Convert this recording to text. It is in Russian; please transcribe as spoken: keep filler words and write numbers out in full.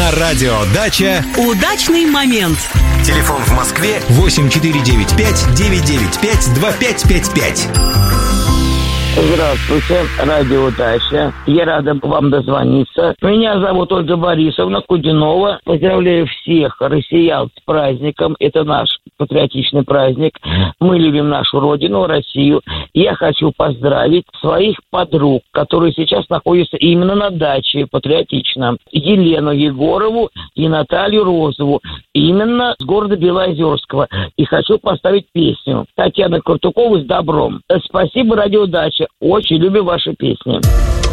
На радио «Дача» удачный момент. Телефон в Москве восемь четыре девять пять девять девять пять два пять пять пять. Здравствуйте, радио «Дача». Я рада вам дозвониться. Меня зовут Ольга Борисовна Кудинова. Поздравляю всех россиян с праздником. Это наш патриотичный праздник. Мы любим нашу родину, Россию. Я хочу поздравить своих подруг, которые сейчас находятся именно на даче патриотично. Елену Егорову и Наталью Розову. Именно с города Белоозерского. И хочу поставить песню Татьяны Куртуковой «С добром». Спасибо, радио «Дача». Очень любим ваши песни.